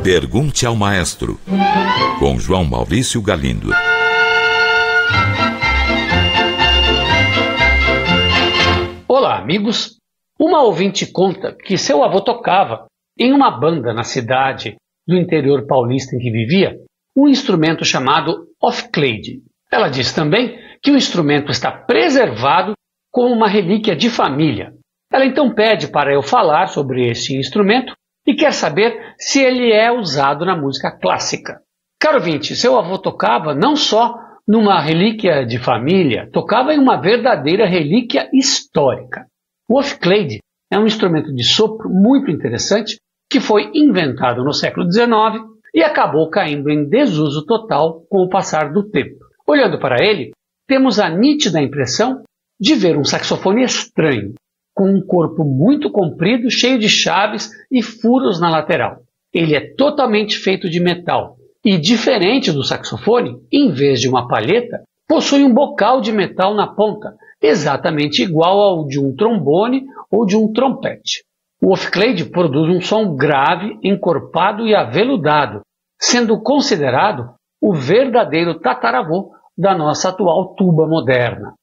Pergunte ao Maestro, com João Maurício Galindo. Olá, amigos. Uma ouvinte conta que seu avô tocava em uma banda na cidade do interior paulista em que vivia um instrumento chamado ophicleide. Ela diz também que o instrumento está preservado como uma relíquia de família. Ela então pede para eu falar sobre esse instrumento e quer saber se ele é usado na música clássica. Caro ouvinte, seu avô tocava não só numa relíquia de família, tocava em uma verdadeira relíquia histórica. O ophicleide é um instrumento de sopro muito interessante que foi inventado no século XIX e acabou caindo em desuso total com o passar do tempo. Olhando para ele, temos a nítida impressão de ver um saxofone estranho, com um corpo muito comprido, cheio de chaves e furos na lateral. Ele é totalmente feito de metal e, diferente do saxofone, em vez de uma palheta, possui um bocal de metal na ponta, exatamente igual ao de um trombone ou de um trompete. O ophicleide produz um som grave, encorpado e aveludado, sendo considerado o verdadeiro tataravô da nossa atual tuba moderna.